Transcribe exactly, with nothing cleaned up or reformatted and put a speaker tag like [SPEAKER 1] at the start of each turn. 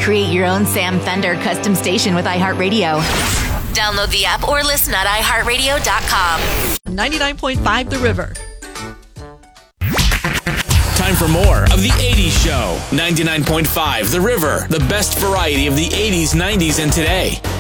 [SPEAKER 1] Create your own Sam Fender custom station with iHeartRadio. Download the app or listen at i heart radio dot com.
[SPEAKER 2] ninety-nine point five The River.
[SPEAKER 3] Time for more of The eighties Show. ninety-nine point five The River, the best variety of the eighties, nineties, and today.